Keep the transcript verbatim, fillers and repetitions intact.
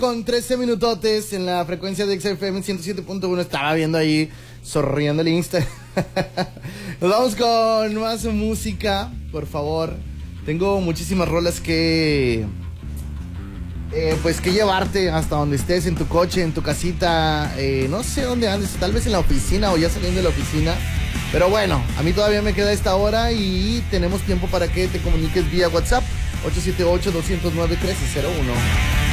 Con trece minutotes en la frecuencia de X F M ciento siete punto uno. Estaba viendo ahí, sonriendo el Insta. Nos vamos con más música, por favor. Tengo muchísimas rolas que... Eh, pues que llevarte hasta donde estés, en tu coche, en tu casita, eh, no sé dónde andes, tal vez en la oficina o ya saliendo de la oficina. Pero bueno, a mí todavía me queda esta hora y tenemos tiempo para que te comuniques vía WhatsApp ocho siete ocho, dos cero nueve, uno tres cero uno.